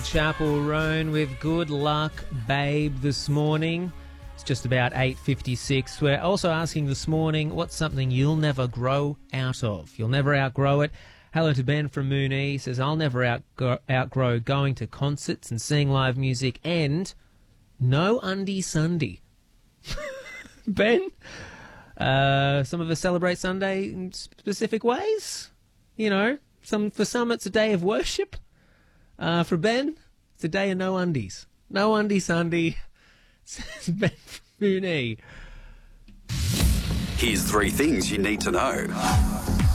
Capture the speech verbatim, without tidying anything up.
Chapel Roan with Good Luck Babe this morning. It's just about eight fifty-six. We're also asking this morning, what's something you'll never grow out of? You'll never outgrow it. Hello to Ben from Moonee. He says, I'll never outgrow, outgrow going to concerts and seeing live music and no undie Sunday. Ben, uh, some of us celebrate Sunday in specific ways. You know, some for some it's a day of worship. Uh, for Ben, it's a day of no undies. No undie Sunday, says Ben from Moonee. Here's three things you need to know.